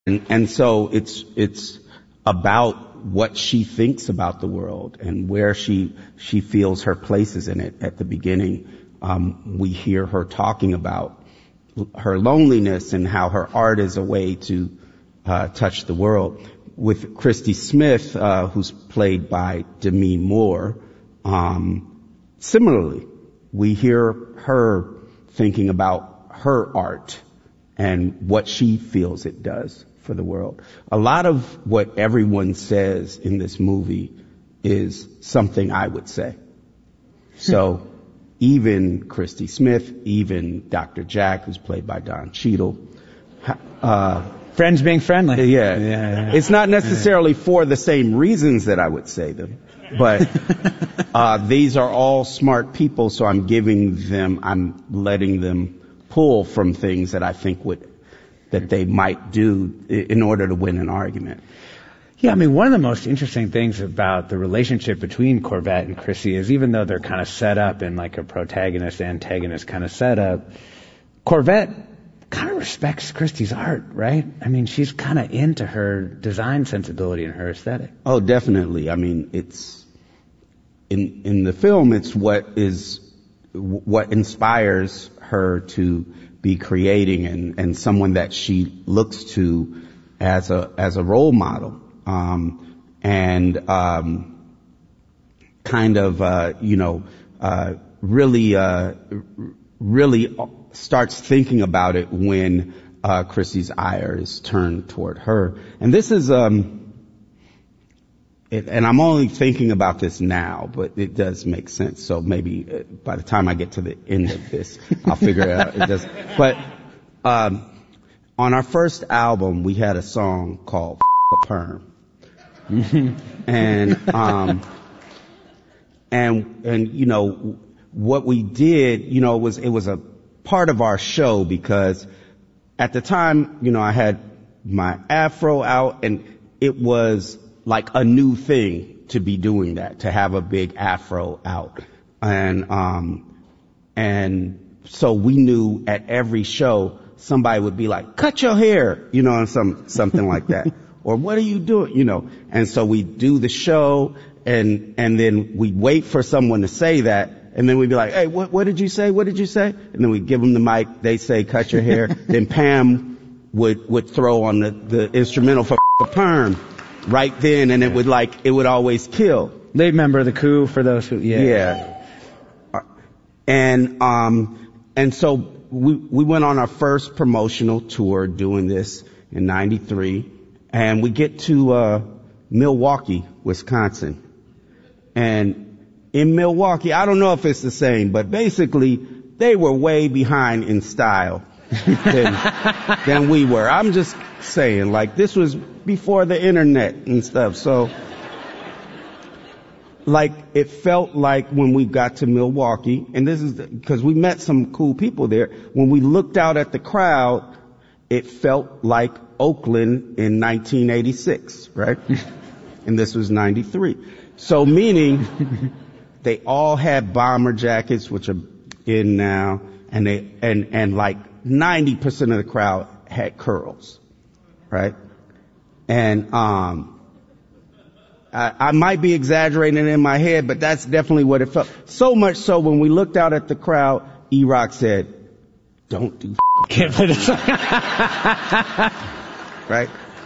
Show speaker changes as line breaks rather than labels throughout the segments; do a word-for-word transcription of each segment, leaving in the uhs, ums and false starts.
And, and so it's, it's about what she thinks about the world and where she, she feels her place is in it. At the beginning, um, we hear her talking about her loneliness and how her art is a way to, uh, touch the world. With Christy Smith, uh, who's played by Demi Moore, um, similarly, we hear her thinking about her art and what she feels it does for the world. A lot of what everyone says in this movie is something I would say. So even Christy Smith, even Doctor Jack, who's played by Don Cheadle, uh,
friends being friendly.
Yeah. yeah, yeah. It's not necessarily yeah. for the same reasons that I would say them, but uh, these are all smart people, so I'm giving them, I'm letting them pull from things that I think would, that they might do in order to win an argument.
Yeah, I mean, one of the most interesting things about the relationship between Corvette and Chrissy is even though they're kind of set up in like a protagonist-antagonist kind of setup, Corvette kind of respects Christy's art, right? I mean, she's kind of into her design sensibility and her aesthetic.
Oh, definitely. I mean, it's, in, in the film, it's what is, what inspires her to be creating and, and someone that she looks to as a, as a role model. Um, and, um, kind of, uh, you know, uh, really, uh, really starts thinking about it when, uh, Chrissy's ire is turned toward her. And this is, um, it, and I'm only thinking about this now, but it does make sense. So maybe uh, by the time I get to the end of this, I'll figure it out. It does. But, um, on our first album, we had a song called F*** a Perm. and, um, and, and, you know, what we did, you know, was, it was a part of our show because at the time, you know, I had my afro out and it was like a new thing to be doing that, to have a big afro out. And, um, and so we knew at every show somebody would be like, cut your hair, you know, and some, something like that. Or what are you doing, you know? And so we do the show and, and then we wait for someone to say that. And then we'd be like, hey, what, what did you say? What did you say? And then we'd give them the mic. They say, cut your hair. Then Pam would, would throw on the, the instrumental for a perm right then. And it would like, it would always kill.
Lead member of the Coup for those who, yeah.
Yeah. And, um, and so we, we went on our first promotional tour doing this in ninety-three. And we get to, uh, Milwaukee, Wisconsin. And in Milwaukee, I don't know if it's the same, but basically they were way behind in style than, than we were. I'm just saying, like, this was before the internet and stuff. So, like, it felt like when we got to Milwaukee, and this is because we met some cool people there, when we looked out at the crowd, it felt like Oakland in nineteen eighty-six, right? And this was ninety-three. So meaning they all had bomber jackets, which are in now, and they, and, and like ninety percent of the crowd had curls, right? And, um, I, I might be exaggerating in my head, but that's definitely what it felt. So much so when we looked out at the crowd, E-Rock said, don't do
Can't put it
right?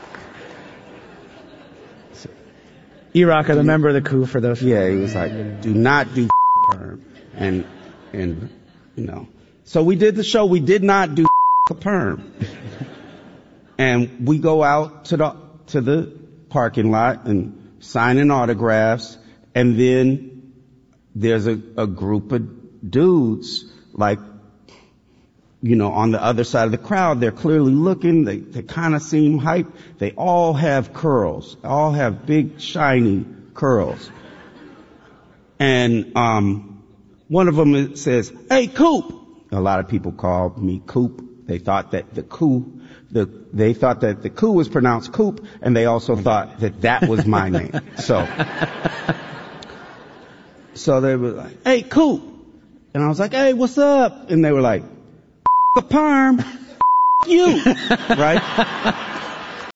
E-Rock, the member of the Coup for those.
Yeah, he was like, do not do perm. And, and, you know. So we did the show. We did not do perm. And we go out to the, to the parking lot and signing autographs. And then there's a, a group of dudes, like, you know, on the other side of the crowd. They're clearly looking. They, they kind of seem hyped. They all have curls. All have big, shiny curls. And, um, one of them says, hey, Coop. A lot of people called me Coop. They thought that the coup, the, they thought that the coup was pronounced Coop, and they also thought that that was my name. So, so they were like, hey, Coop. And I was like, hey, what's up? And they were like, a perm, you, right?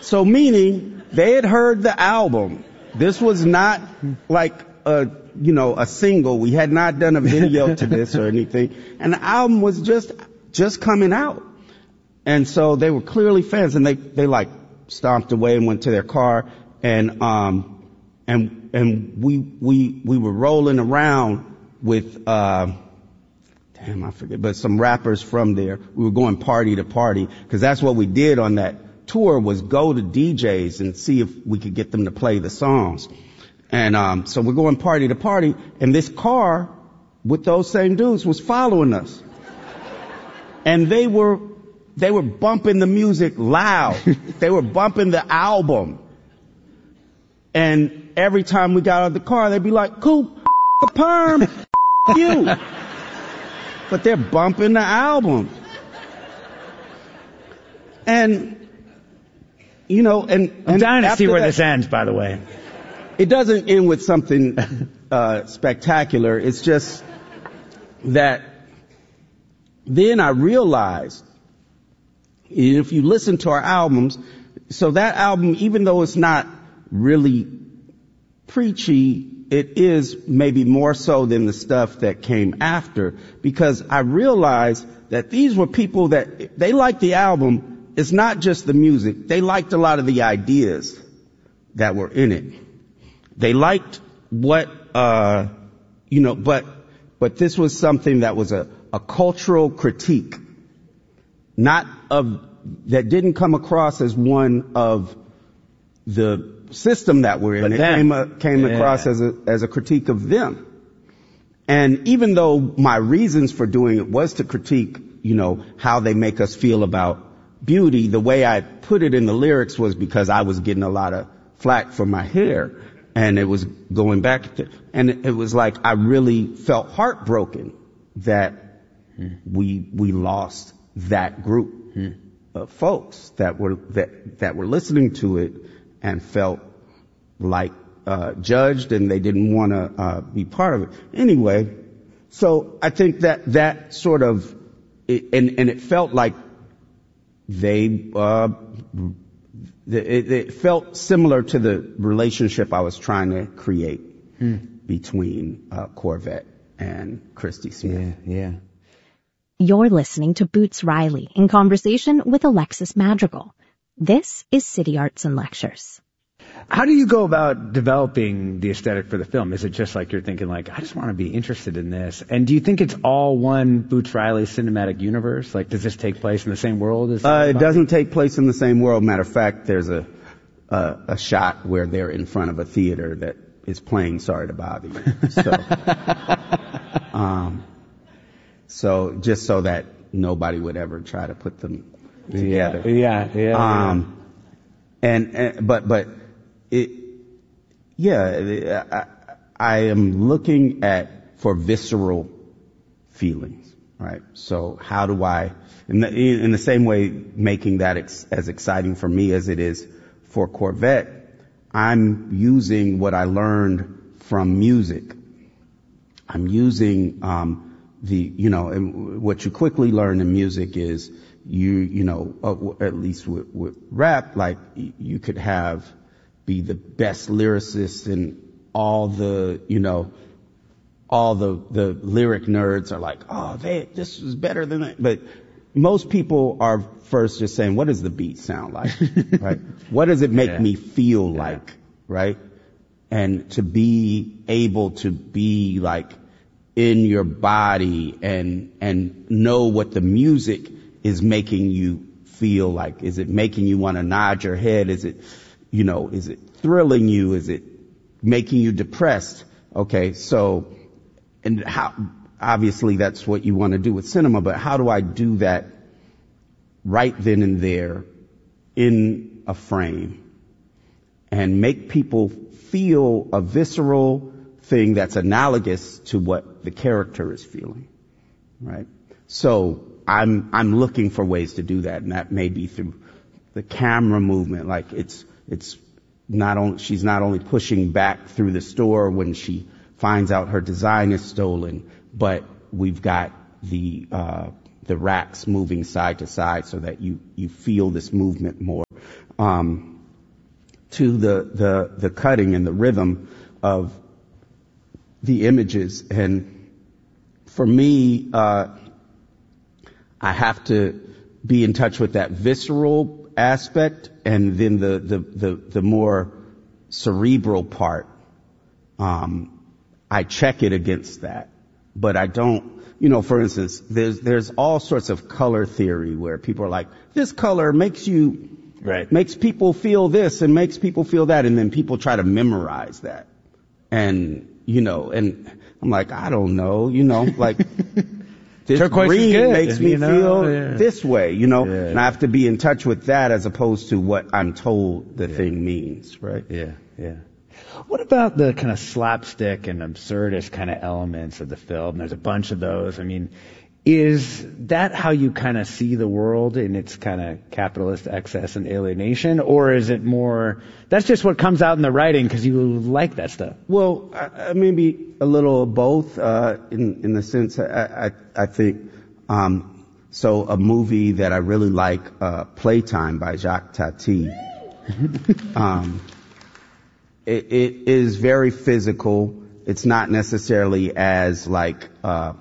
So meaning they had heard the album. This was not like a, you know, a single. We had not done a video to this or anything. And the album was just, just coming out. And so they were clearly fans, and they, they like stomped away and went to their car, and, um, and, and we, we, we were rolling around with, uh, damn, I forget, but some rappers from there. We were going party to party, because that's what we did on that tour, was go to D Js and see if we could get them to play the songs. And, um, so we're going party to party, and this car with those same dudes was following us. And they were, they were bumping the music loud. They were bumping the album. And every time we got out of the car, they'd be like, "Coop, perm, you." But they're bumping the album. And, you know, and,
I'm
and
dying to see where
that,
this ends, by the way.
It doesn't end with something uh spectacular. It's just that then I realized, if you listen to our albums, so that album, even though it's not really preachy, it is maybe more so than the stuff that came after, because I realized that these were people that, they liked the album. It's not just the music. They liked a lot of the ideas that were in it. They liked what, uh, you know, but, but this was something that was a, a cultural critique, not of, that didn't come across as one of the system that we're in. But it then, came, uh, came yeah. across as a, as a critique of them. And even though my reasons for doing it was to critique, you know, how they make us feel about beauty, the way I put it in the lyrics was because I was getting a lot of flack for my hair. And it was going back to, and it was like, I really felt heartbroken that hmm. we, we lost that group hmm. of folks that were, that, that were listening to it and felt like, uh, judged, and they didn't want to, uh, be part of it. Anyway, so I think that, that sort of, it, and, and it felt like they, uh, It, it felt similar to the relationship I was trying to create hmm. between uh, Corvette and Christy Smith.
Yeah, yeah.
You're listening to Boots Riley in conversation with Alexis Madrigal. This is City Arts and Lectures.
How do you go about developing the aesthetic for the film? Is it just like you're thinking like, I just want to be interested in this? And do you think it's all one Boots Riley cinematic universe? Like, does this take place in the same world as
uh, it doesn't take place in the same world. Matter of fact, there's a, a a shot where they're in front of a theater that is playing Sorry to Bother You. So, um, so just so that nobody would ever try to put them together.
Yeah, yeah, yeah.
Um,
yeah.
And, and but but. It, yeah, I, I am looking at, for visceral feelings, right? So how do I, in the, in the same way, making that ex, as exciting for me as it is for Corvette, I'm using what I learned from music. I'm using, um, the, you know, and what you quickly learn in music is you, you know, uh, at least with, with rap, like you could have, be the best lyricist, and all the, you know, all the, the lyric nerds are like, oh, they, this is better than that. But most people are first just saying, what does the beat sound like? Right? What does it make yeah. me feel yeah. like? Right? And to be able to be like in your body and, and know what the music is making you feel like. Is it making you want to nod your head? Is it, you know, is it thrilling you? Is it making you depressed? Okay, so, and how, obviously that's what you want to do with cinema, but how do I do that right then and there in a frame and make people feel a visceral thing that's analogous to what the character is feeling, right? So I'm, I'm looking for ways to do that, and that may be through the camera movement. Like it's, it's not only, she's not only pushing back through the store when she finds out her design is stolen, but we've got the, uh, the racks moving side to side so that you, you feel this movement more. Um, to the, the, the cutting and the rhythm of the images. And for me, uh, I have to be in touch with that visceral aspect, and then the, the, the, the more cerebral part. Um, I check it against that, but I don't, you know, for instance, there's, there's all sorts of color theory where people are like, this color makes you,
right,
makes people feel this and makes people feel that. And then people try to memorize that. And, you know, and I'm like, I don't know, you know, like this
turquoise
green
is good,
makes me
you know?
feel
Yeah.
this way, you know,
Yeah.
and I have to be in touch with that as opposed to what I'm told the yeah. thing means, right?
Yeah, yeah. What about the kind of slapstick and absurdist kind of elements of the film? There's a bunch of those. I mean, is that how you kind of see the world in its kind of capitalist excess and alienation? Or is it more, that's just what comes out in the writing because you like that stuff?
Well, I, I maybe a little of both, uh, in, in the sense, I, I, I think, um, so a movie that I really like, uh, Playtime by Jacques Tati, um, it, it is very physical. It's not necessarily as like, uh,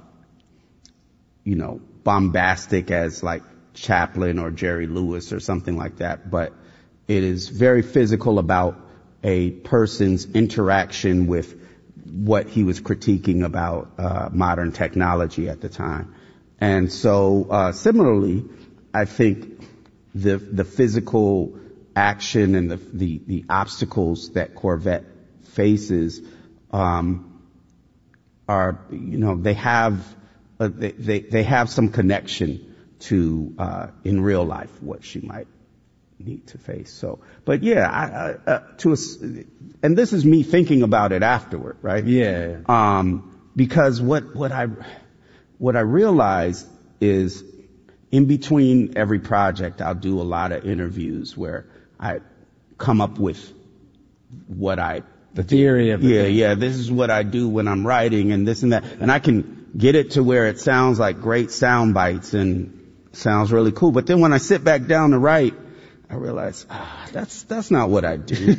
you know, bombastic as like Chaplin or Jerry Lewis or something like that, but it is very physical about a person's interaction with what he was critiquing about uh, modern technology at the time. And so, uh, similarly, I think the the physical action and the the, the obstacles that Corvette faces um, are, you know, they have. Uh, they, they, they have some connection to, uh, in real life, what she might need to face. So, but yeah, I, I, uh, to a, and this is me thinking about it afterward, right?
Yeah.
Um, because what, what I, what I realized is in between every project, I'll do a lot of interviews where I come up with what I,
the theory of it.
Yeah, yeah, this is what I do when I'm writing and this and that. And I can get it to where it sounds like great sound bites and sounds really cool. But then when I sit back down to write, I realize, ah, that's, that's not what I do.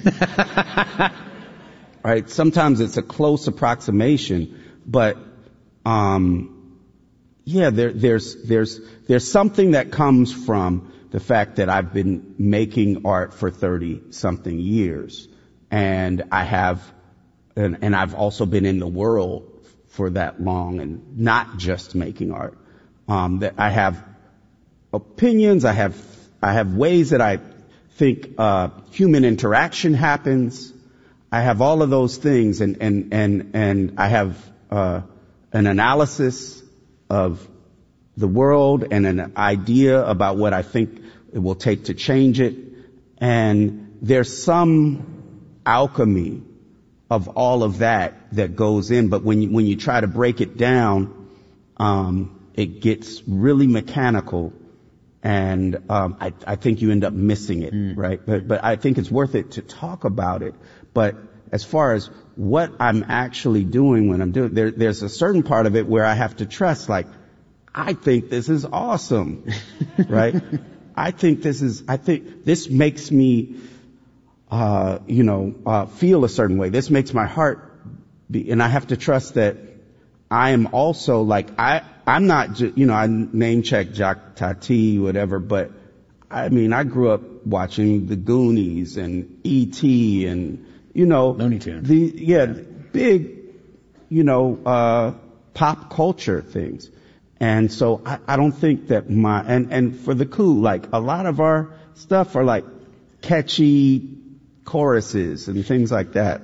Right? Sometimes it's a close approximation, but, um, yeah, there, there's, there's, there's something that comes from the fact that I've been making art for thirty something years. And I have, and, and I've also been in the world for that long and not just making art. Um, that I have opinions, I have, I have ways that I think, uh, human interaction happens. I have all of those things and, and, and, and I have, uh, an analysis of the world and an idea about what I think it will take to change it. And there's some alchemy of all of that that goes in, but when you, when you try to break it down, um, it gets really mechanical, and um, I, I think you end up missing it, mm. right? But but I think it's worth it to talk about it. But as far as what I'm actually doing when I'm doing, there, there's a certain part of it where I have to trust, like, I think this is awesome, right? I think this is, I think this makes me. Uh, you know, uh, feel a certain way. This makes my heart be, and I have to trust that I am also like, I, I'm not just, you know, I name check Jacques Tati, whatever, but I mean, I grew up watching The Goonies and E T and, you know,
Looney Tunes.
The, yeah, big, you know, uh, pop culture things. And so I, I don't think that my, and, and for the coup, like a lot of our stuff are like catchy choruses and things like that.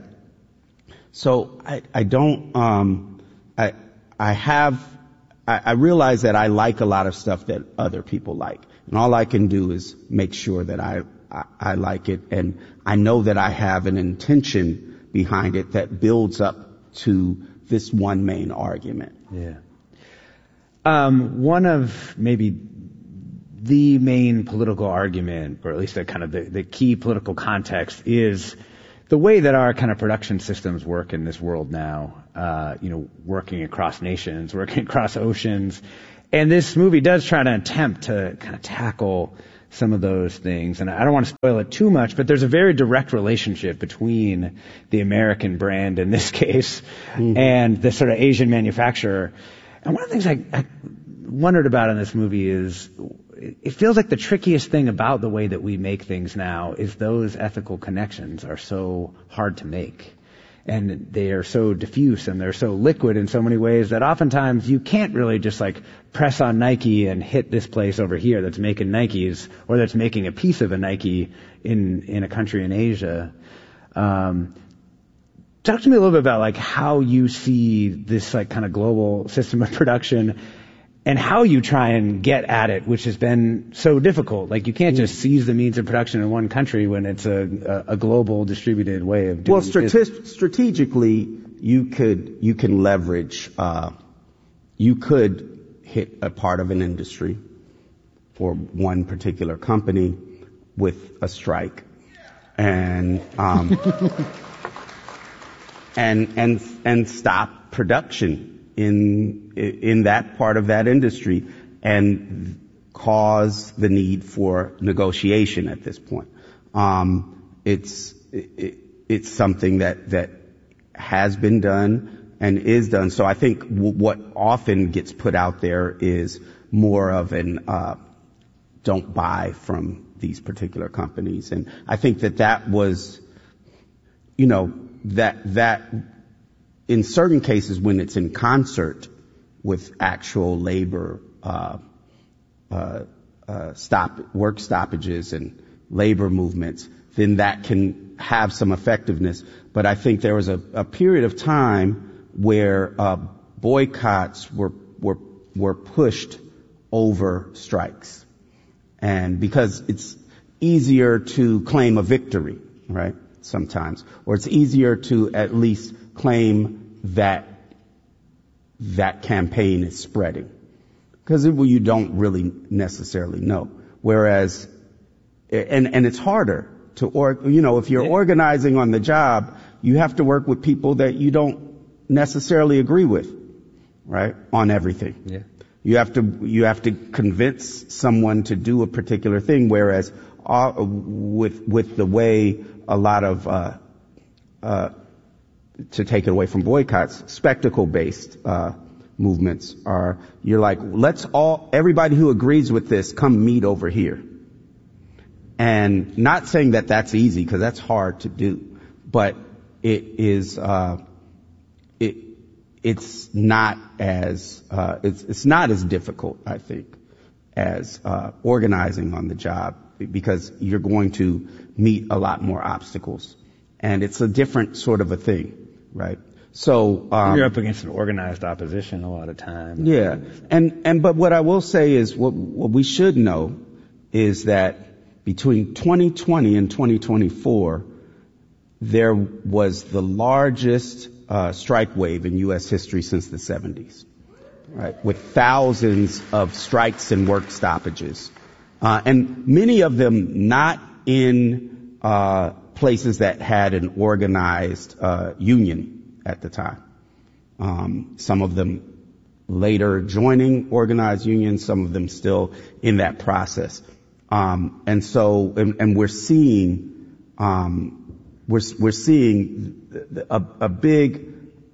So I, I don't, um, I, I have, I, I realize that I like a lot of stuff that other people like. And all I can do is make sure that I, I, I like it. And I know that I have an intention behind it that builds up to this one main argument.
Yeah. Um, one of maybe the main political argument, or at least the kind of the, the key political context, is the way that our kind of production systems work in this world now. Uh, you know, working across nations, working across oceans, and this movie does try to attempt to kind of tackle some of those things. And I don't want to spoil it too much, but there's a very direct relationship between the American brand in this case mm-hmm. and the sort of Asian manufacturer. And one of the things I, I wondered about in this movie is it feels like the trickiest thing about the way that we make things now is those ethical connections are so hard to make. And they are so diffuse and they're so liquid in so many ways that oftentimes you can't really just like press on Nike and hit this place over here that's making Nikes or that's making a piece of a Nike in, in a country in Asia. Um, talk to me a little bit about like how you see this like kind of global system of production and how you try and get at it, which has been so difficult. Like you can't just seize the means of production in one country when it's a, a, a global distributed way of doing
well, strate-
it.
strategically, you could, you can leverage, uh, you could hit a part of an industry or one particular company with a strike and, um, and, and, and stop production in in that part of that industry and cause the need for negotiation at this point. Um, it's it, it's something that that has been done and is done. So I think w- what often gets put out there is more of an uh, don't buy from these particular companies, and I think that that was, you know, that that. in certain cases, when it's in concert with actual labor, uh, uh, uh, stop, work stoppages and labor movements, then that can have some effectiveness. But I think there was a, a period of time where, uh, boycotts were, were, were pushed over strikes. And because it's easier to claim a victory, right? Sometimes. Or it's easier to at least claim that that campaign is spreading. Because well, you don't really necessarily know. Whereas, and, and it's harder to, or, you know, if you're yeah. organizing on the job, you have to work with people that you don't necessarily agree with, right? On everything.
Yeah.
You have to, you have to convince someone to do a particular thing, whereas uh, with, with the way a lot of, uh, uh, to take it away from boycotts, spectacle-based, uh, movements are, you're like, let's all, everybody who agrees with this, come meet over here. And not saying that that's easy, because that's hard to do, but it is, uh, it, it's not as, uh, it's, it's not as difficult, I think, as, uh, organizing on the job, because you're going to meet a lot more obstacles. And it's a different sort of a thing, right? So, um,
you're up against an organized opposition a lot of times.
Yeah. And, and, but what I will say is what, what we should know is that between twenty twenty and twenty twenty-four, there was the largest, uh, strike wave in U S history since the seventies, right? With thousands of strikes and work stoppages. Uh, and many of them not in, uh, places that had an organized, uh, union at the time. Um, some of them later joining organized unions, some of them still in that process. Um, and so, and, and we're seeing, um, we're, we're seeing a, a big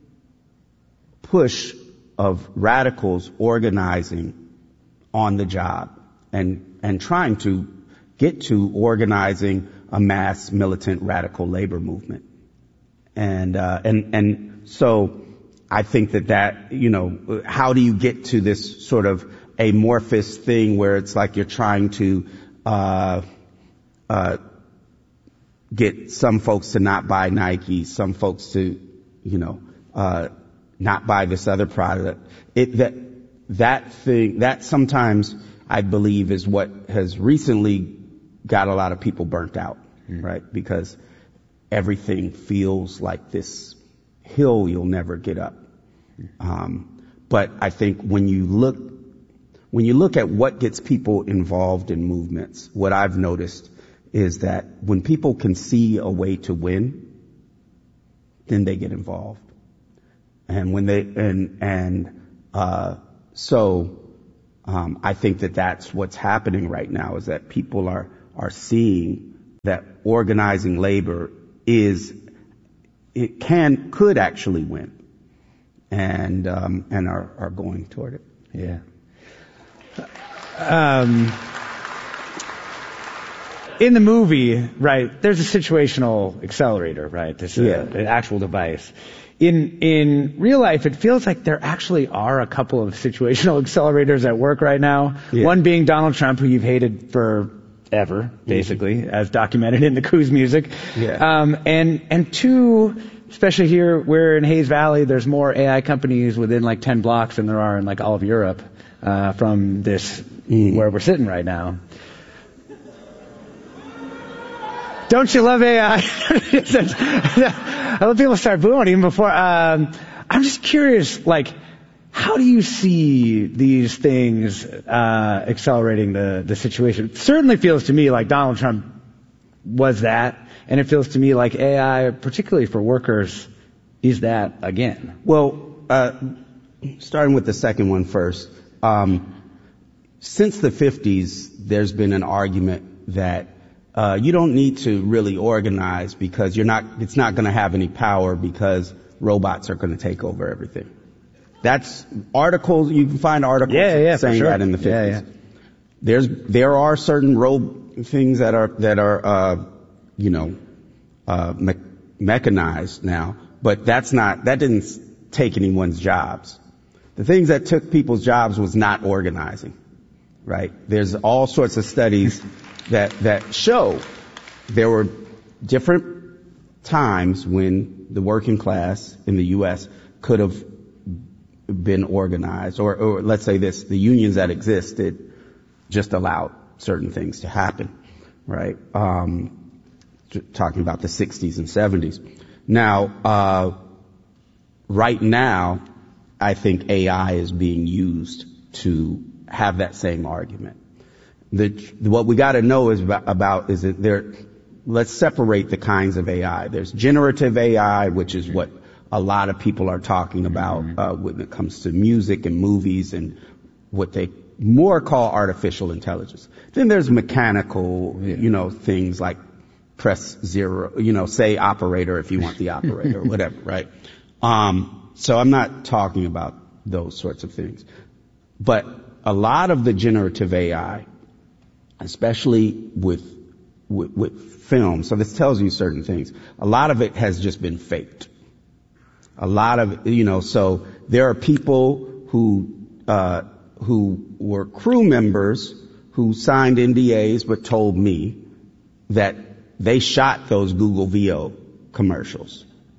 push of radicals organizing on the job and, and trying to get to organizing a mass militant radical labor movement. And, uh, and, and so I think that that, you know, how do you get to this sort of amorphous thing where it's like you're trying to, uh, uh, get some folks to not buy Nike, some folks to, you know, uh, not buy this other product. It, that, that thing, that sometimes I believe is what has recently got a lot of people burnt out, mm. right? Because everything feels like this hill you'll never get up. Um, but I think when you look, when you look at what gets people involved in movements, what I've noticed is that when people can see a way to win, then they get involved. And when they, and, and, uh, so Um, I think that that's what's happening right now, is that people are, are seeing that organizing labor is, it can, could actually win, and, um, and are, are going toward it.
Yeah. Um, in the movie, right, there's a situational accelerator, right? This is
Yeah.
a, an actual device. In in real life, it feels like there actually are a couple of situational accelerators at work right now.
Yeah.
One being Donald Trump, who you've hated forever, basically, mm-hmm. as documented in the Coos music.
Yeah.
Um, and and two, especially here, where in Hayes Valley, there's more A I companies within like ten blocks than there are in like all of Europe uh, from this mm. where we're sitting right now. Don't you love A I? I love people start booing even before. Um, I'm just curious, like, how do you see these things uh, accelerating the, the situation? It certainly feels to me like Donald Trump was that, and it feels to me like A I, particularly for workers, is that again.
Well, uh, starting with the second one first, um, since the fifties, there's been an argument that Uh, you don't need to really organize because you're not, it's not going to have any power because robots are going to take over everything. That's articles, you can find articles
yeah, yeah,
saying
sure.
that in the fifties.
Yeah, yeah.
There's, there are certain ro- things that are, that are, uh, you know, uh, me- mechanized now, but that's not, that didn't take anyone's jobs. The things that took people's jobs was not organizing, right? There's all sorts of studies that that show there were different times when the working class in the U S could have been organized, or, or let's say this, the unions that existed just allowed certain things to happen, right? Um, talking about the sixties and seventies. Now, uh, right now, I think A I is being used to have that same argument. The, what we got to know is about, about is that there. Let's separate the kinds of A I. There's generative A I, which is what a lot of people are talking about uh, when it comes to music and movies and what they more call artificial intelligence. Then there's mechanical, you know, things like press zero, you know, say operator if you want the operator or whatever, right? Um, so I'm not talking about those sorts of things, but a lot of the generative A I, especially with, with, with film. So this tells you certain things. A lot of it has just been faked. A lot of, you know, so there are people who, uh, who were crew members who signed N D As but told me that they shot those Google V O commercials.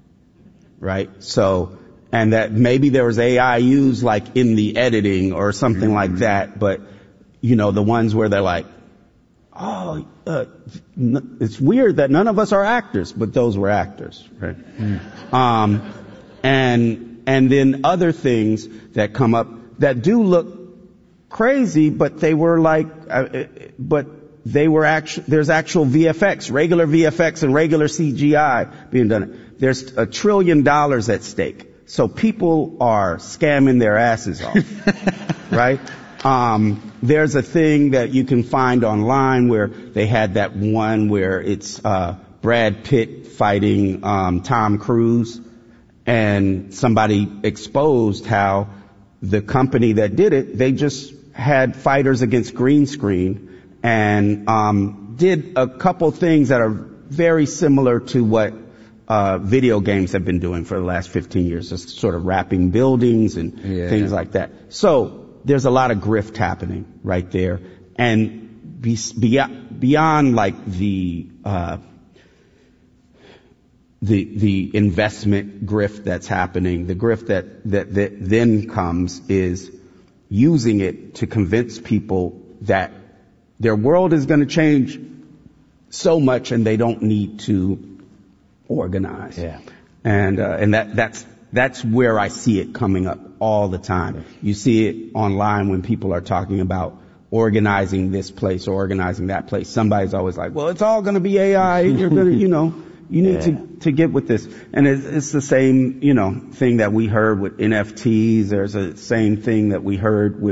Right? So, and that maybe there was A I used like in the editing or something mm-hmm. like that, but, you know, the ones where they're like, oh, uh, n- it's weird that none of us are actors, but those were actors, right? Mm. Um, and, and then other things that come up that do look crazy, but they were like, uh, but they were actual, there's actual V F X, regular V F X and regular C G I being done. There's a trillion dollars at stake. So people are scamming their asses off, right? Um, there's a thing that you can find online where they had that one where it's, uh, Brad Pitt fighting, um, Tom Cruise, and somebody exposed how the company that did it, they just had fighters against green screen and, um, did a couple things that are very similar to what, uh, video games have been doing for the last fifteen years, just sort of wrapping buildings and yeah, things yeah. like that. So, there's a lot of grift happening right there. And be, beyond, beyond like the, uh, the, the investment grift that's happening, the grift that, that, that then comes is using it to convince people that their world is going to change so much and they don't need to organize.
Yeah.
And, uh, and that, that's, That's where I see it coming up all the time. You see it online when people are talking about organizing this place or organizing that place. Somebody's always like, well, it's all going to be A I. You're going to, you know, you need yeah. to, to get with this. And it's, it's the same, you know, thing that we heard with N F Ts. There's a same thing that we heard with,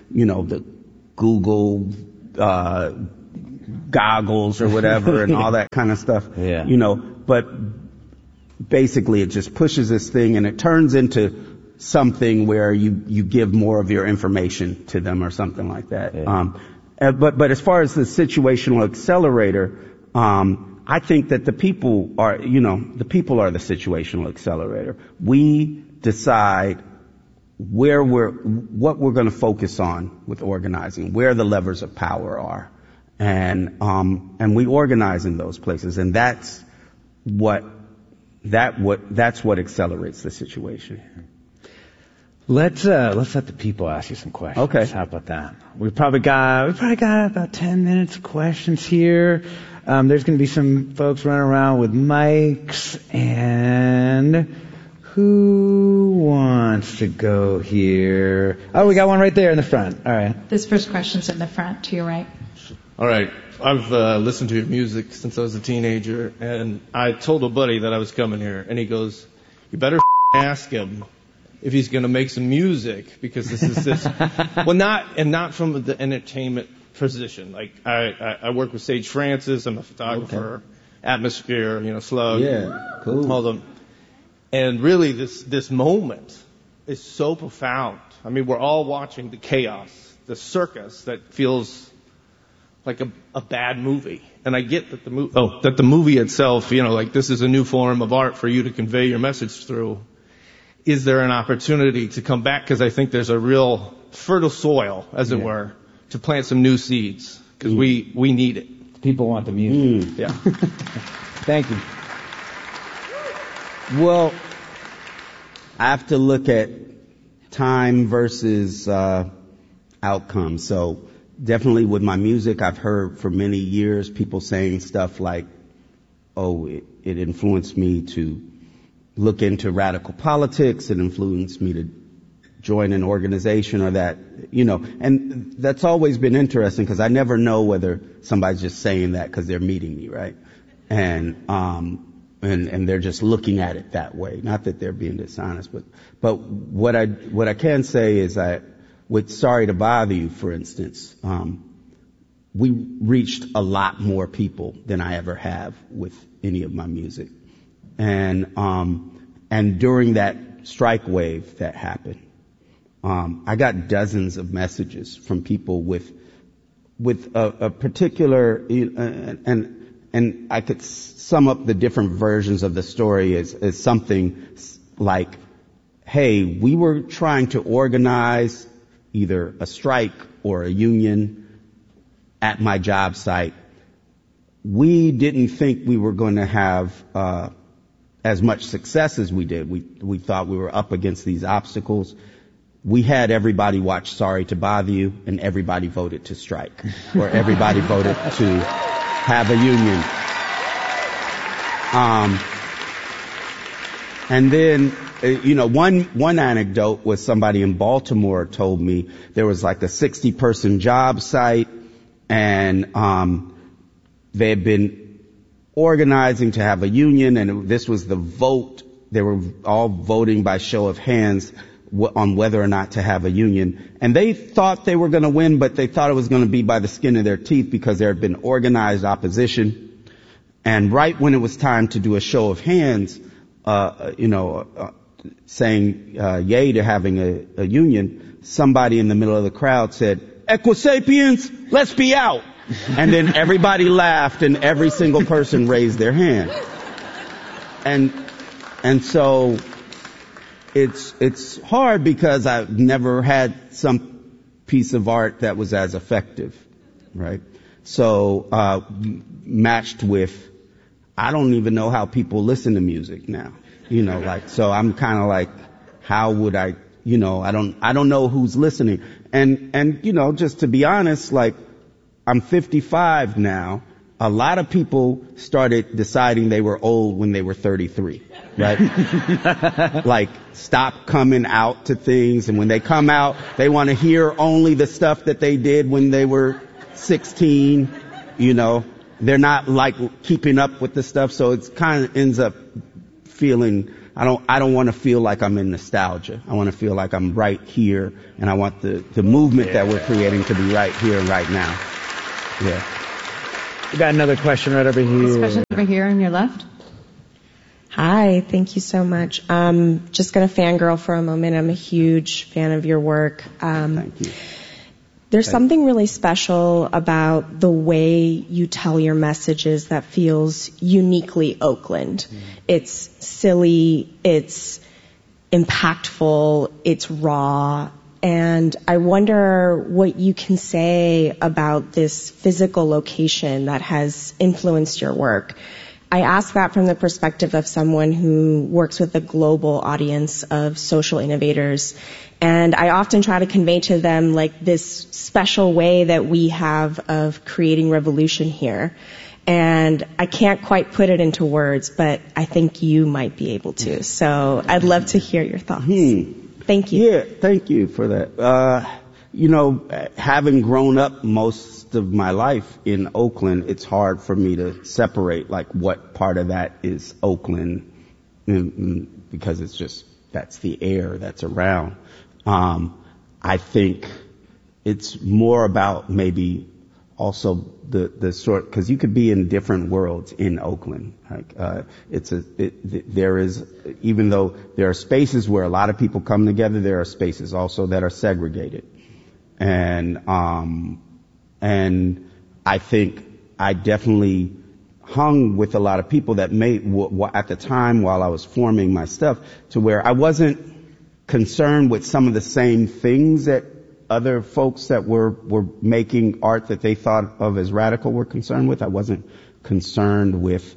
you know, the Google, uh, goggles or whatever and all that kind of stuff.
Yeah.
You know, but basically it just pushes this thing and it turns into something where you, you give more of your information to them or something like that.
Yeah.
Um, uh, but, but as far as the situational accelerator, um, I think that the people are, you know, the people are the situational accelerator. We decide where we're, what we're going to focus on with organizing, where the levers of power are. And, um, and we organize in those places. And that's what, that what, that's what accelerates the situation.
Let's, uh, let's let the people ask you some questions.
Okay.
How about that? We probably got, we probably got about ten minutes of questions here. Um, there's going to be some folks running around with mics, and who wants to go here? Oh, we got one right there in the front. All right.
This first question's in the front to your right.
All right. I've uh, listened to your music since I was a teenager, and I told a buddy that I was coming here, and he goes, "You better ask him if he's going to make some music, because this is this." Well, not, and not from the entertainment position. Like, I, I, I work with Sage Francis. I'm a photographer. Okay. Atmosphere, you know, Slug.
Yeah, cool.
All them. And really, this, this moment is so profound. I mean, we're all watching the chaos, the circus that feels like a, a bad movie. And I get that the movie, oh, that the movie itself, you know, like this is a new form of art for you to convey your message through. Is there an opportunity to come back? Because I think there's a real fertile soil, as it yeah. were, to plant some new seeds. Because mm. we, we need it.
People want the music.
Mm.
Yeah.
Thank you.
Well, I have to look at time versus uh, outcome. So definitely with my music, I've heard for many years people saying stuff like, oh, it, it influenced me to look into radical politics. It influenced me to join an organization or that, you know, and that's always been interesting because I never know whether somebody's just saying that because they're meeting me, right? And, um, and, and they're just looking at it that way. Not that they're being dishonest, but, but what I, what I can say is that with Sorry to Bother You, for instance, um, we reached a lot more people than I ever have with any of my music. And, um, and during that strike wave that happened, um, I got dozens of messages from people with, with a, a particular, uh, and, and I could sum up the different versions of the story as, as something like, hey, we were trying to organize either a strike or a union at my job site. We didn't think we were going to have, uh, as much success as we did. We, we thought we were up against these obstacles. We had everybody watch Sorry to Bother You, and everybody voted to strike, or everybody voted to have a union. Um, and then, you know, one, one anecdote was somebody in Baltimore told me there was like a sixty person job site, and, um, they had been organizing to have a union, and this was the vote. They were all voting by show of hands on whether or not to have a union. And they thought they were going to win, but they thought it was going to be by the skin of their teeth because there had been organized opposition. And right when it was time to do a show of hands, uh, you know, uh, saying uh, yay to having a, a union, somebody in the middle of the crowd said, "Equisapiens, let's be out." And then everybody laughed and every single person raised their hand. And, and so it's, it's hard because I've never had some piece of art that was as effective, right? So, uh, matched with, I don't even know how people listen to music now, you know, like, so I'm kind of like, how would I, you know, I don't, I don't know who's listening. And, and, you know, just to be honest, like, I'm fifty-five now. A lot of people started deciding they were old when they were thirty-three, right? Like, stop coming out to things, and when they come out, they want to hear only the stuff that they did when they were sixteen, you know. They're not, like, keeping up with the stuff, so it kind of ends up feeling, I don't, I don't want to feel like I'm in nostalgia. I want to feel like I'm right here, and I want the, the movement yeah. that we're creating to be right here and right now. Yeah.
We got another question right over here.
This question over here on your left.
Hi, thank you so much. Um, just going to fangirl for a moment. I'm a huge fan of your work. Um,
Thank you.
There's
Thank
something really special about the way you tell your messages that feels uniquely Oakland. Mm. It's silly, it's impactful, it's raw, and I wonder what you can say about this physical location that has influenced your work. I ask that from the perspective of someone who works with a global audience of social innovators. And I often try to convey to them like this special way that we have of creating revolution here. And I can't quite put it into words, but I think you might be able to. So I'd love to hear your thoughts.
Hmm.
Thank you.
Yeah, thank you for that. Uh, you know, having grown up most of my life in Oakland, it's hard for me to separate like what part of that is Oakland, because it's just, that's the air that's around. Um, I think it's more about maybe also the, the sort, cause you could be in different worlds in Oakland. Like, uh, it's a, it, there is, even though there are spaces where a lot of people come together, there are spaces also that are segregated. And, um, and I think I definitely hung with a lot of people that made, w- w- at the time while I was forming my stuff, to where I wasn't concerned with some of the same things that other folks that were, were making art that they thought of as radical were concerned with. I wasn't concerned with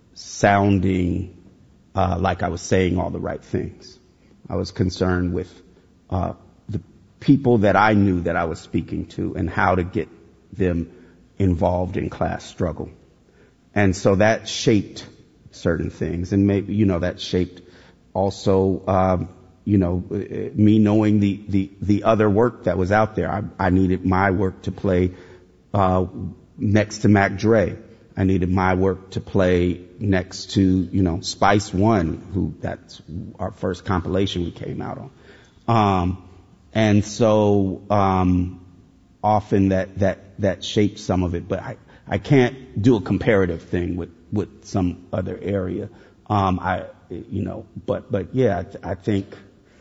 sounding, uh, like I was saying all the right things. I was concerned with, uh, the people that I knew that I was speaking to and how to get them involved in class struggle. And so that shaped certain things, and maybe, you know, that shaped also, um, you know, me knowing the, the, the other work that was out there. I, I needed my work to play, uh, next to Mac Dre. I needed my work to play next to, you know, Spice One, who that's our first compilation we came out on. Um, and so, um, often that, that, that shapes some of it, but I, I can't do a comparative thing with, with some other area. Um, I, you know, but, but yeah, I, I think,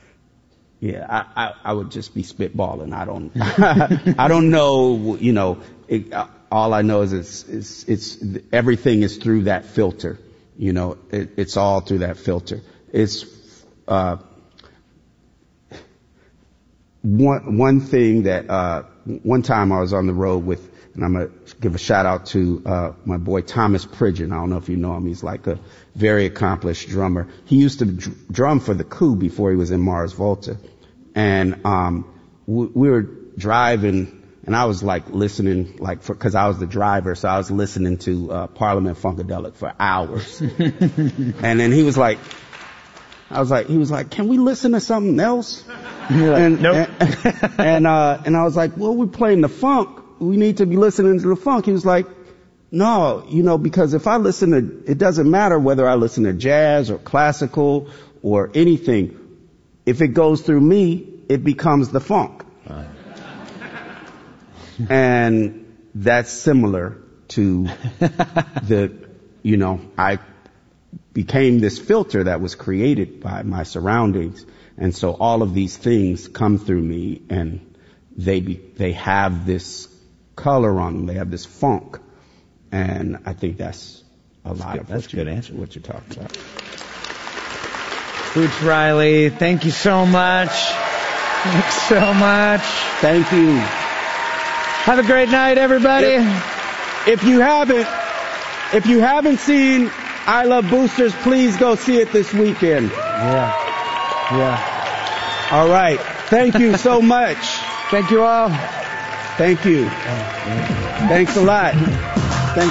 yeah, I, I, I would just be spitballing. I don't, I don't know, you know, it, all I know is it's, it's, it's, everything is through that filter. You know, it, it's all through that filter. It's, uh, one, one thing that, uh, one time I was on the road with, and I'm going to give a shout out to, uh, my boy Thomas Pridgeon. I don't know if you know him. He's like a very accomplished drummer. He used to dr- drum for the Coup before he was in Mars Volta. And, um, we, we were driving, and I was like listening, like, for, cause I was the driver, so I was listening to, uh, Parliament Funkadelic for hours. And then he was like, I was like, he was like, can we listen to something else?
Like,
and,
nope.
and, and, uh, and I was like, well, we're playing the funk. We need to be listening to the funk. He was like, no, you know, because if I listen to, it doesn't matter whether I listen to jazz or classical or anything. If it goes through me, it becomes the funk. Right. And that's similar to the, you know, I became this filter that was created by my surroundings. And so all of these things come through me, and they be, they have this color on them. They have this funk. And I think that's a lot
good.
of
that's
what,
a good
you,
answer.
what you're talking about.
Boots Riley, thank you so much. Thanks so much.
Thank you.
Have a great night, everybody.
If, if you haven't, if you haven't seen I Love Boosters, please go see it this weekend.
Yeah. Yeah.
All right. Thank you so much.
Thank you all.
Thank you. Thanks a lot. Thanks.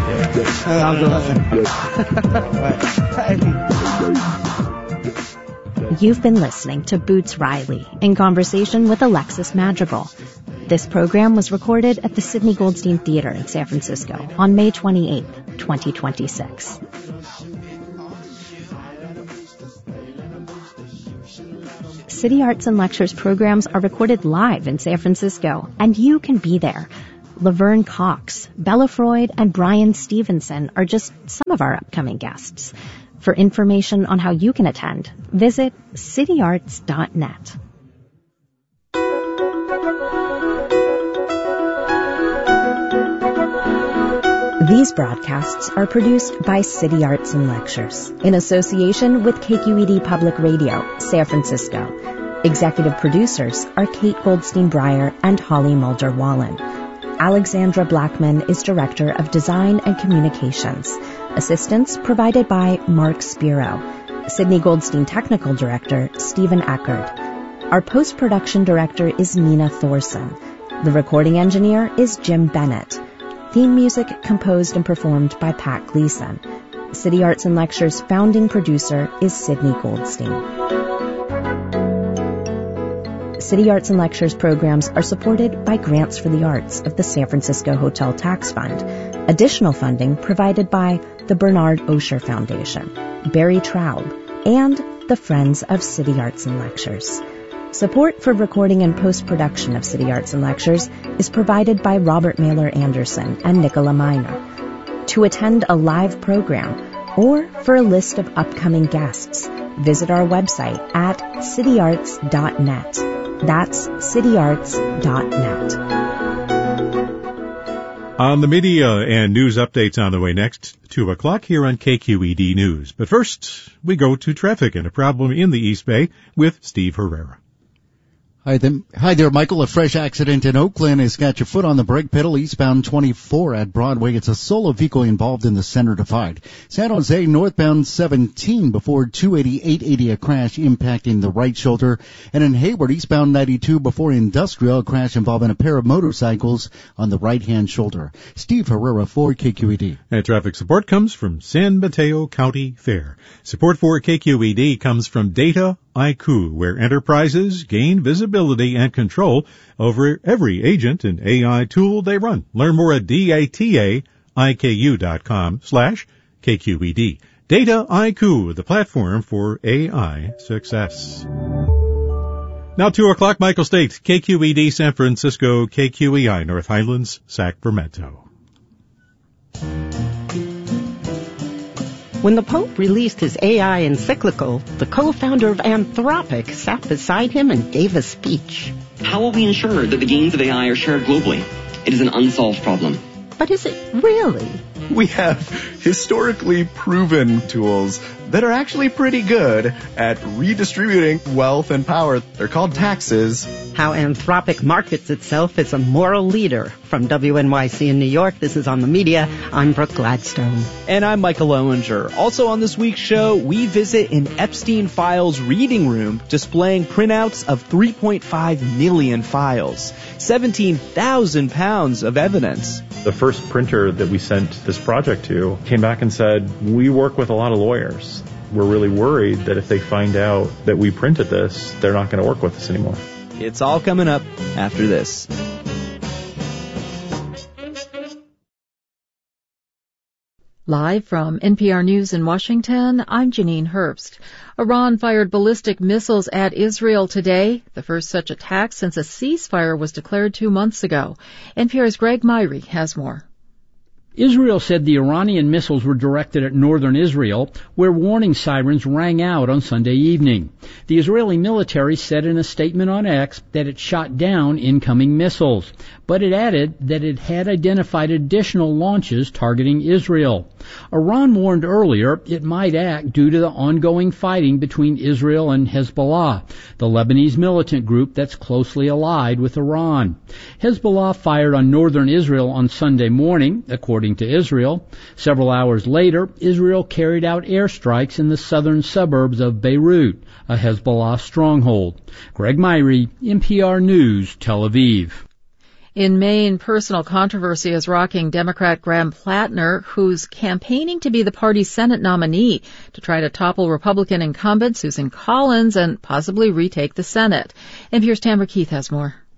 You've been listening to Boots Riley in conversation with Alexis Madrigal. This program was recorded at the Sidney Goldstein Theater in San Francisco on May twenty-eighth, twenty twenty-six. City Arts and Lectures programs are recorded live in San Francisco, and you can be there. Laverne Cox, Bella Freud, and Brian Stevenson are just some of our upcoming guests. For information on how you can attend, visit city arts dot net. These broadcasts are produced by City Arts and Lectures in association with K Q E D Public Radio, San Francisco. Executive producers are Kate Goldstein-Breyer and Holly Mulder-Wallen. Alexandra Blackman is Director of Design and Communications. Assistance provided by Mark Spiro. Sydney Goldstein Technical Director, Stephen Eckerd. Our Post-Production Director is Nina Thorson. The recording engineer is Jim Bennett. Theme music composed and performed by Pat Gleason. City Arts and Lectures founding producer is Sydney Goldstein. City Arts and Lectures programs are supported by grants for the arts of the San Francisco Hotel Tax Fund. Additional funding provided by the Bernard Osher Foundation, Barry Traub, and the Friends of City Arts and Lectures. Support for recording and post-production of City Arts and Lectures is provided by Robert Mailer Anderson and Nicola Miner. To attend a live program or for a list of upcoming guests, visit our website at city arts dot net. That's city arts dot net.
On the media and news updates on the way next, two o'clock here on K Q E D News. But first, we go to traffic and a problem in the East Bay with Steve Herrera.
Hi there, hi there, Michael. A fresh accident in Oakland has got your foot on the brake pedal eastbound twenty-four at Broadway. It's a solo vehicle involved in the center divide. San Jose northbound seventeen before two eighty-eight eighty, a crash impacting the right shoulder. And in Hayward eastbound ninety-two before Industrial, a crash involving a pair of motorcycles on the right-hand shoulder. Steve Herrera for K Q E D.
And traffic support comes from San Mateo County Fair. Support for K Q E D comes from Data I Q, where enterprises gain visibility and control over every agent and A I tool they run. Learn more at data I K U dot com slash K Q E D. Data I Q, the platform for A I success. Now two o'clock, Michael State, K Q E D San Francisco, K Q E I North Highlands, Sacramento.
When the Pope released his A I encyclical, the co-founder of Anthropic sat beside him and gave a speech.
How will we ensure that the gains of A I are shared globally? It is an unsolved problem.
But is it really?
We have historically proven tools that are actually pretty good at redistributing wealth and power. They're called taxes.
How Anthropic markets itself as a moral leader. From W N Y C in New York, this is On the Media. I'm Brooke Gladstone.
And I'm Michael Owinger. Also on this week's show, we visit an Epstein Files reading room displaying printouts of three point five million files, seventeen thousand pounds of evidence.
The first printer that we sent this project to came back and said, we work with a lot of lawyers. We're really worried that if they find out that we printed this, they're not going to work with us anymore.
It's all coming up after this.
Live from N P R News in Washington, I'm Janine Herbst. Iran fired ballistic missiles at Israel today, the first such attack since a ceasefire was declared two months ago. N P R's Greg Myrie has more.
Israel said the Iranian missiles were directed at northern Israel, where warning sirens rang out on Sunday evening. The Israeli military said in a statement on X that it shot down incoming missiles, but it added that it had identified additional launches targeting Israel. Iran warned earlier it might act due to the ongoing fighting between Israel and Hezbollah, the Lebanese militant group that's closely allied with Iran. Hezbollah fired on northern Israel on Sunday morning, according to Israel. Several hours later, Israel carried out airstrikes in the southern suburbs of Beirut, a Hezbollah stronghold. Greg Myrie, N P R News, Tel Aviv.
In Maine, personal controversy is rocking Democrat Graham Plattner, who's campaigning to be the party's Senate nominee to try to topple Republican incumbent Susan Collins and possibly retake the Senate. N P R's Tamara Keith has more.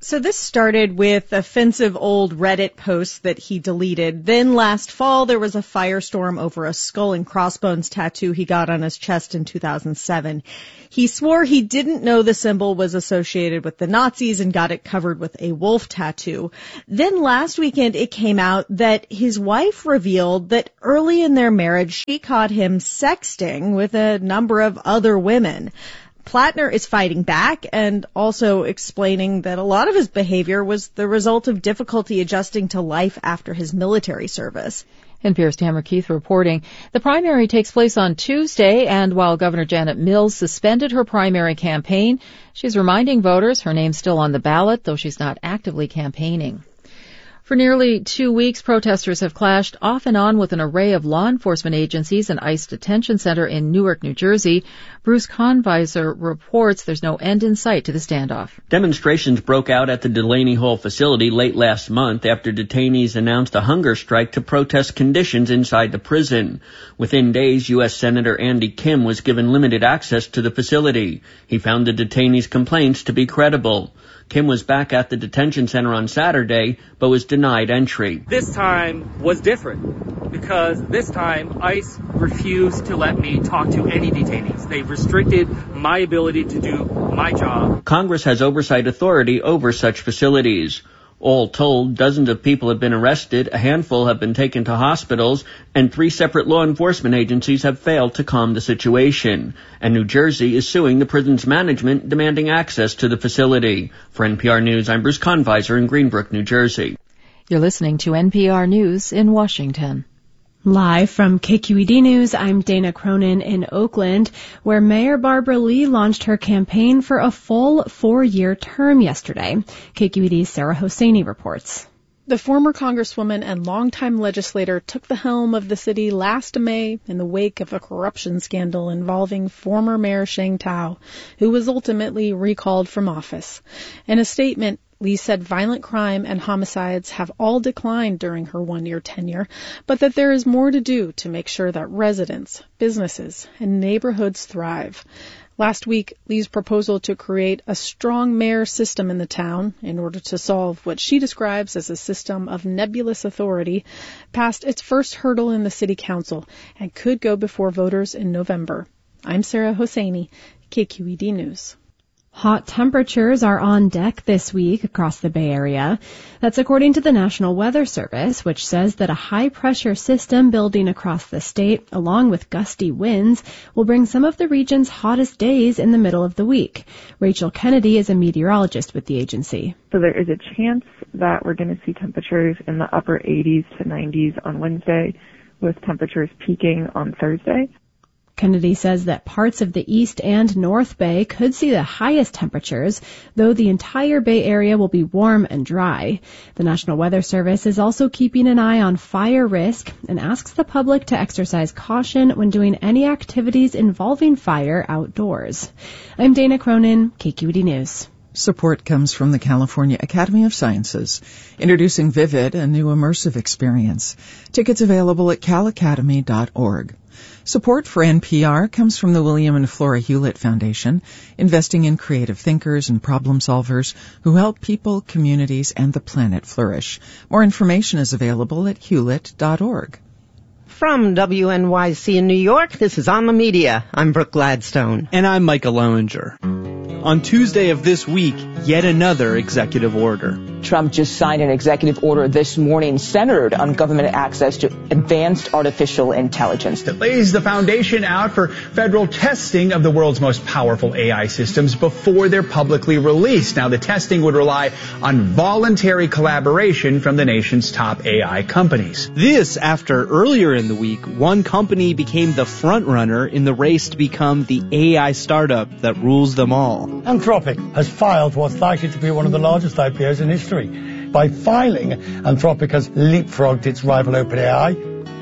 So this started with offensive old Reddit posts that he deleted. Then last fall, there was a firestorm over a skull and crossbones tattoo he got on his chest in two thousand seven. He swore he didn't know the symbol was associated with the Nazis and got it covered with a wolf tattoo. Then last weekend, it came out that his wife revealed that early in their marriage, she caught him sexting with a number of other women. Plattner is fighting back and also explaining that a lot of his behavior was the result of difficulty adjusting to life after his military service.
N P R's Tamara Keith reporting. The primary takes place on Tuesday, and while Governor Janet Mills suspended her primary campaign, she's reminding voters her name's still on the ballot, though she's not actively campaigning. For nearly two weeks, protesters have clashed off and on with an array of law enforcement agencies and ICE detention center in Newark, New Jersey. Bruce Conviser reports there's no end in sight to the standoff.
Demonstrations broke out at the Delaney Hall facility late last month after detainees announced a hunger strike to protest conditions inside the prison. Within days, U S Senator Andy Kim was given limited access to the facility. He found the detainees' complaints to be credible. Kim was back at the detention center on Saturday, but was denied entry.
This time was different because this time ICE refused to let me talk to any detainees. They restricted my ability to do my job.
Congress has oversight authority over such facilities. All told, dozens of people have been arrested, a handful have been taken to hospitals, and three separate law enforcement agencies have failed to calm the situation. And New Jersey is suing the prison's management, demanding access to the facility. For N P R News, I'm Bruce Conviser in Greenbrook, New Jersey.
You're listening to N P R News in Washington.
Live from K Q E D News, I'm Dana Cronin in Oakland, where Mayor Barbara Lee launched her campaign for a full four-year term yesterday. K Q E D's Sarah Hosseini reports.
The former Congresswoman and longtime legislator took the helm of the city last May in the wake of a corruption scandal involving former Mayor Sheng Tao, who was ultimately recalled from office. In a statement, Lee said violent crime and homicides have all declined during her one-year tenure, but that there is more to do to make sure that residents, businesses, and neighborhoods thrive. Last week, Lee's proposal to create a strong mayor system in the town in order to solve what she describes as a system of nebulous authority passed its first hurdle in the city council and could go before voters in November. I'm Sarah Hosseini, K Q E D News.
Hot temperatures are on deck this week across the Bay Area. That's according to the National Weather Service, which says that a high-pressure system building across the state, along with gusty winds, will bring some of the region's hottest days in the middle of the week. Rachel Kennedy is a meteorologist with the agency.
So there is a chance that we're going to see temperatures in the upper eighties to nineties on Wednesday, with temperatures peaking on Thursday.
Kennedy says that parts of the East and North Bay could see the highest temperatures, though the entire Bay Area will be warm and dry. The National Weather Service is also keeping an eye on fire risk and asks the public to exercise caution when doing any activities involving fire outdoors. I'm Dana Cronin, K Q E D News.
Support comes from the California Academy of Sciences, introducing Vivid, a new immersive experience. Tickets available at cal academy dot org. Support for N P R comes from the William and Flora Hewlett Foundation, investing in creative thinkers and problem solvers who help people, communities, and the planet flourish. More information is available at hewlett dot org.
From W N Y C in New York, this is On the Media. I'm Brooke Gladstone.
And I'm Micah Lowinger. On Tuesday of this week, yet another executive order.
Trump just signed an executive order this morning centered on government access to advanced artificial intelligence.
It lays the foundation out for federal testing of the world's most powerful A I systems before they're publicly released. Now, the testing would rely on voluntary collaboration from the nation's top A I companies.
This after earlier in the week, one company became the front runner in the race to become the A I startup that rules them all.
Anthropic has filed what's likely to be one of the largest I P Os in history. By filing, Anthropic has leapfrogged its rival OpenAI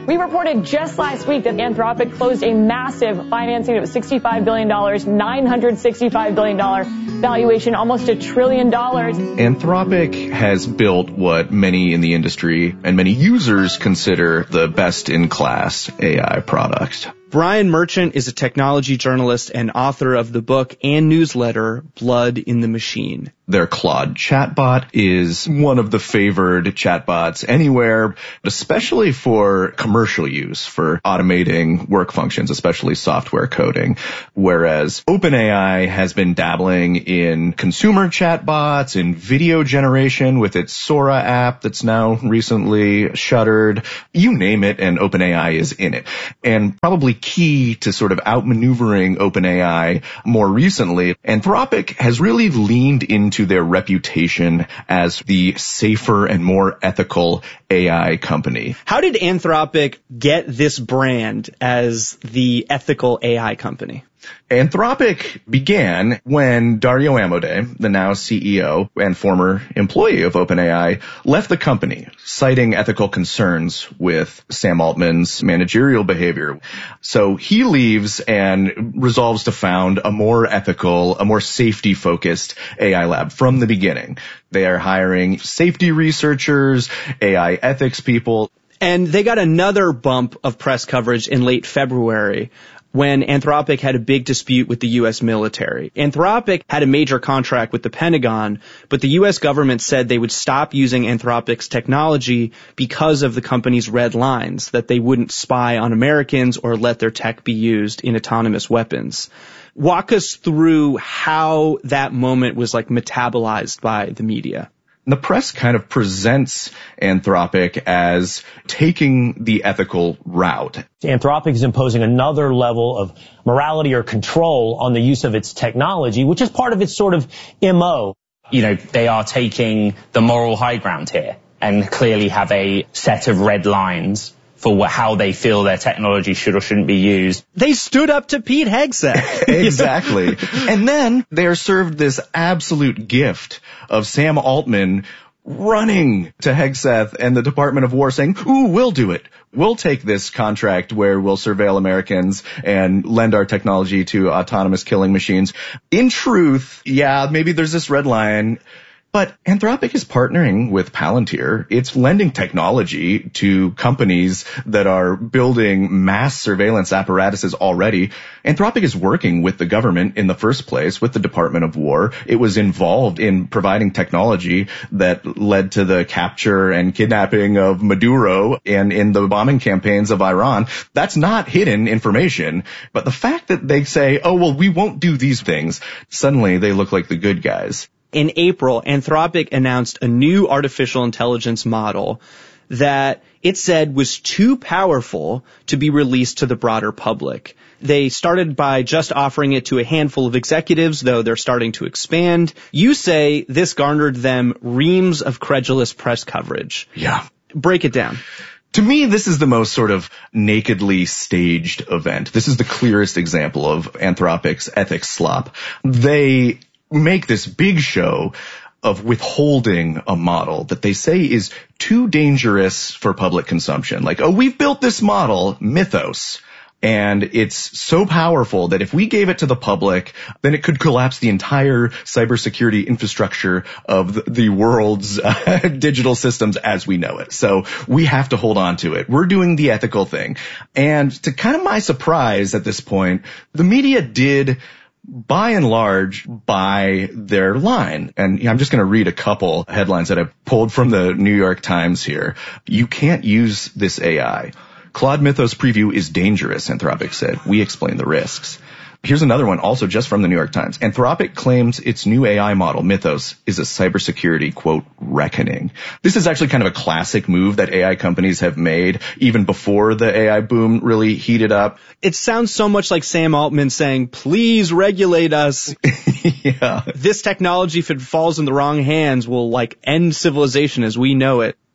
We reported just last week that Anthropic closed a massive financing of sixty-five billion dollars, nine hundred sixty-five billion dollars valuation, almost a trillion dollars.
Anthropic has built what many in the industry and many users consider the best-in-class A I product.
Brian Merchant is a technology journalist and author of the book and newsletter Blood in the Machine.
Their Claude chatbot is one of the favored chatbots anywhere, especially for commercial use, for automating work functions, especially software coding. Whereas OpenAI has been dabbling in consumer chatbots, in video generation with its Sora app that's now recently shuttered. You name it, and OpenAI is in it. And probably key to sort of outmaneuvering OpenAI more recently, Anthropic has really leaned into their reputation as the safer and more ethical A I company.
How did Anthropic get this brand as the ethical A I company?
Anthropic began when Dario Amodei, the now C E O and former employee of OpenAI, left the company, citing ethical concerns with Sam Altman's managerial behavior. So he leaves and resolves to found a more ethical, a more safety-focused A I lab from the beginning. They are hiring safety researchers, A I ethics people.
And they got another bump of press coverage in late February when Anthropic had a big dispute with the U S military. Anthropic had a major contract with the Pentagon, but the U S government said they would stop using Anthropic's technology because of the company's red lines, that they wouldn't spy on Americans or let their tech be used in autonomous weapons. Walk us through how that moment was like metabolized by the media.
The press kind of presents Anthropic as taking the ethical route.
Anthropic is imposing another level of morality or control on the use of its technology, which is part of its sort of M O.
You know, they are taking the moral high ground here and clearly have a set of red lines for how they feel their technology should or shouldn't be used.
They stood up to Pete Hegseth.
Exactly. And then they're served this absolute gift of Sam Altman running to Hegseth and the Department of War saying, ooh, we'll do it. We'll take this contract where we'll surveil Americans and lend our technology to autonomous killing machines. In truth, yeah, maybe there's this red line. But Anthropic is partnering with Palantir. It's lending technology to companies that are building mass surveillance apparatuses already. Anthropic is working with the government in the first place, with the Department of War. It was involved in providing technology that led to the capture and kidnapping of Maduro and in the bombing campaigns of Iran. That's not hidden information. But the fact that they say, oh, well, we won't do these things, suddenly they look like the good guys.
In April, Anthropic announced a new artificial intelligence model that it said was too powerful to be released to the broader public. They started by just offering it to a handful of executives, though they're starting to expand. You say this garnered them reams of credulous press coverage.
Yeah.
Break it down.
To me, this is the most sort of nakedly staged event. This is the clearest example of Anthropic's ethics slop. They make this big show of withholding a model that they say is too dangerous for public consumption. Like, oh, we've built this model, Mythos, and it's so powerful that if we gave it to the public, then it could collapse the entire cybersecurity infrastructure of the world's uh, digital systems as we know it. So we have to hold on to it. We're doing the ethical thing. And to kind of my surprise at this point, the media did by and large, buy their line. And I'm just going to read a couple headlines that I've pulled from the New York Times here. You can't use this A I. Claude Mythos preview is dangerous, Anthropic said. We explain the risks. Here's another one, also just from the New York Times. Anthropic claims its new A I model, Mythos, is a cybersecurity, quote, reckoning. This is actually kind of a classic move that A I companies have made, even before the A I boom really heated up.
It sounds so much like Sam Altman saying, please regulate us.
Yeah.
This technology, if it falls in the wrong hands, will, like, end civilization as we know it.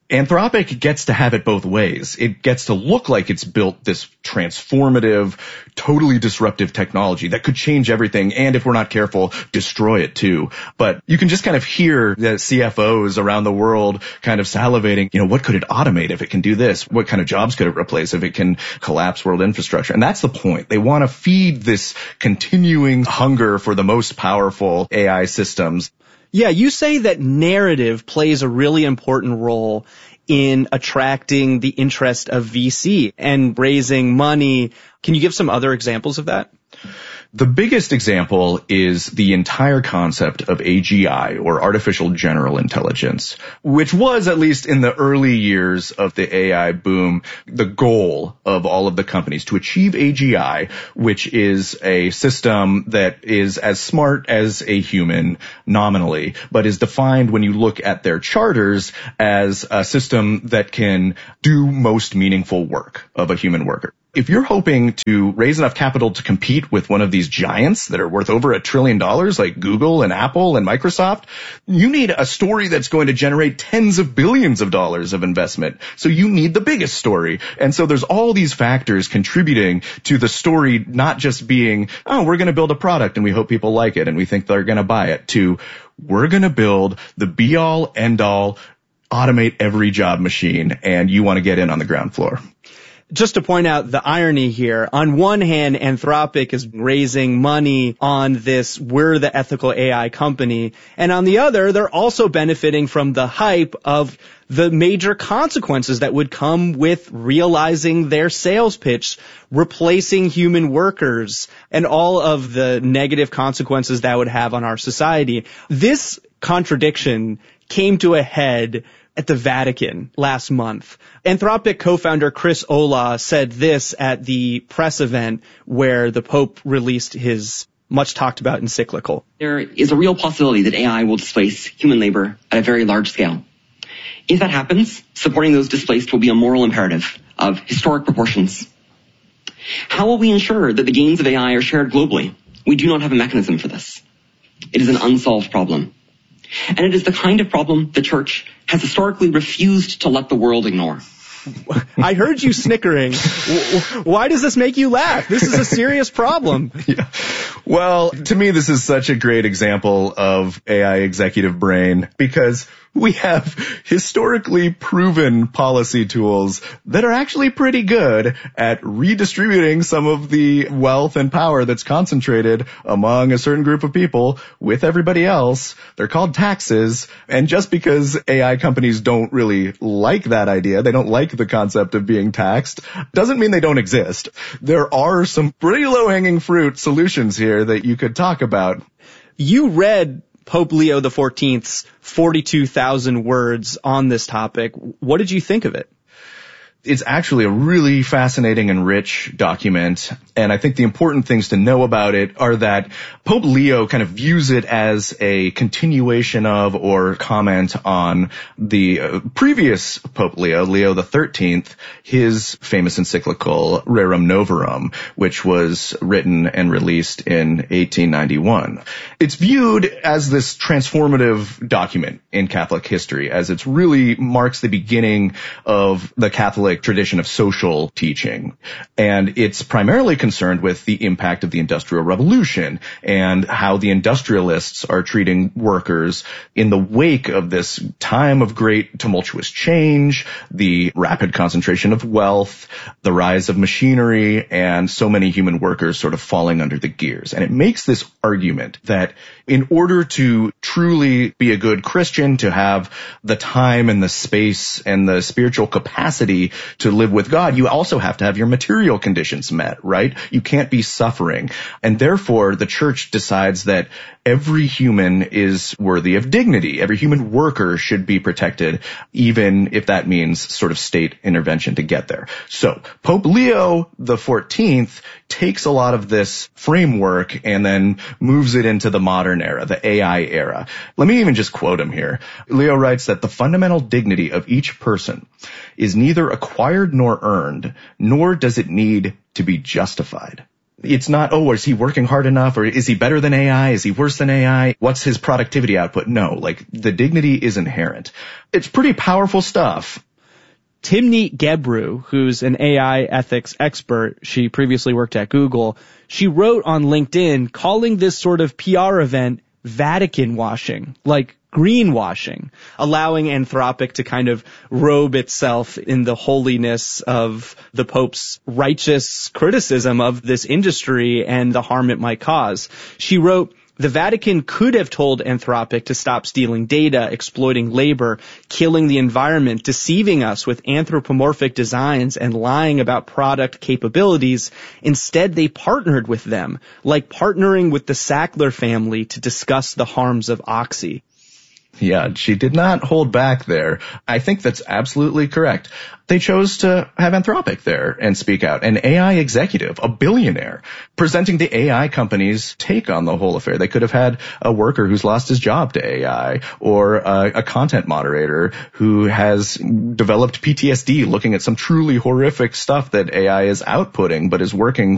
Anthropic gets to have it both ways. It gets to look like it's built this transformative, totally disruptive technology that could change everything, and if we're not careful, destroy it too. But you can just kind of hear the C F Os around the world kind of salivating, you know, what could it automate if it can do this? What kind of jobs could it replace if it can collapse world infrastructure? And that's the point. They want to feed this continuing hunger for the most powerful A I systems.
Yeah, you say that narrative plays a really important role in attracting the interest of V C and raising money. Can you give some other examples of that?
The biggest example is the entire concept of A G I, or artificial general intelligence, which was, at least in the early years of the A I boom, the goal of all of the companies to achieve A G I, which is a system that is as smart as a human nominally, but is defined when you look at their charters as a system that can do most meaningful work of a human worker. If you're hoping to raise enough capital to compete with one of these giants that are worth over a trillion dollars like Google and Apple and Microsoft, you need a story that's going to generate tens of billions of dollars of investment. So you need the biggest story. And so there's all these factors contributing to the story not just being, oh, we're going to build a product and we hope people like it and we think they're going to buy it, to we're going to build the be-all, end-all, automate every job machine, and you want to get in on the ground floor.
Just to point out the irony here, on one hand, Anthropic is raising money on this we're the ethical A I company, and on the other, they're also benefiting from the hype of the major consequences that would come with realizing their sales pitch, replacing human workers, and all of the negative consequences that would have on our society. This contradiction came to a head at the Vatican last month. Anthropic co-founder Chris Olah said this at the press event where the Pope released his much talked about encyclical.
There is a real possibility that A I will displace human labor at a very large scale. If that happens, supporting those displaced will be a moral imperative of historic proportions. How will we ensure that the gains of A I are shared globally? We do not have a mechanism for this. It is an unsolved problem. And it is the kind of problem the church has historically refused to let the world ignore.
I heard you snickering. Why does this make you laugh? This is a serious problem.
Yeah. Well, to me, this is such a great example of A I executive brain, because we have historically proven policy tools that are actually pretty good at redistributing some of the wealth and power that's concentrated among a certain group of people with everybody else. They're called taxes. And just because A I companies don't really like that idea, they don't like the concept of being taxed, doesn't mean they don't exist. There are some pretty low-hanging fruit solutions here that you could talk about.
You read Pope Leo the fourteenth's forty-two thousand words on this topic. What did you think of it? It's
actually a really fascinating and rich document, and I think the important things to know about it are that Pope Leo kind of views it as a continuation of or comment on the uh, previous Pope Leo, Leo the thirteenth, his famous encyclical Rerum Novarum, which was written and released in eighteen ninety-one. It's viewed as this transformative document in Catholic history, as it really marks the beginning of the Catholic tradition of social teaching. And it's primarily concerned with the impact of the Industrial Revolution and how the industrialists are treating workers in the wake of this time of great tumultuous change, the rapid concentration of wealth, the rise of machinery, and so many human workers sort of falling under the gears. And it makes this argument that in order to truly be a good Christian, to have the time and the space and the spiritual capacity to live with God, you also have to have your material conditions met, right? You can't be suffering. And therefore, the church decides that every human is worthy of dignity. Every human worker should be protected, even if that means sort of state intervention to get there. So Pope Leo the fourteenth takes a lot of this framework and then moves it into the modern era, the A I era. Let me even just quote him here. Leo writes that the fundamental dignity of each person is neither acquired nor earned, nor does it need to be justified. It's not, oh, is he working hard enough, or is he better than A I? Is he worse than A I? What's his productivity output? No, like the dignity is inherent. It's pretty powerful stuff.
Timnit Gebru, who's an A I ethics expert, she previously worked at Google, she wrote on LinkedIn calling this sort of P R event Vatican washing, like greenwashing, allowing Anthropic to kind of robe itself in the holiness of the Pope's righteous criticism of this industry and the harm it might cause. She wrote, "The Vatican could have told Anthropic to stop stealing data, exploiting labor, killing the environment, deceiving us with anthropomorphic designs, and lying about product capabilities. Instead, they partnered with them, like partnering with the Sackler family to discuss the harms of Oxy."
Yeah, she did not hold back there. I think that's absolutely correct. They chose to have Anthropic there and speak out. An A I executive, a billionaire, presenting the A I company's take on the whole affair. They could have had a worker who's lost his job to A I, or a, a content moderator who has developed P T S D looking at some truly horrific stuff that A I is outputting but is working